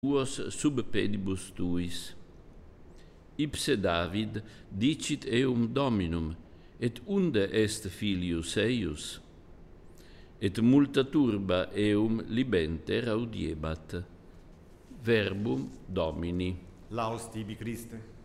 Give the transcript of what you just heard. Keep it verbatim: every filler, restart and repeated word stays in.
tuos sub pedibus tuis. Ipse David dicit eum Dominum, et unde est filius eius? Et multa turba eum libenter audiebat. Verbum Domini. Laus tibi Christe.